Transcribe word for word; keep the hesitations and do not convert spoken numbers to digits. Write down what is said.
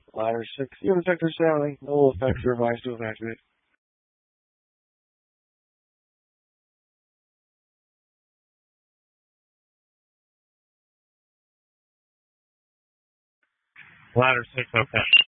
Ladder six, fuel detector sounding. No effects are advised to evacuate. Ladder six, okay.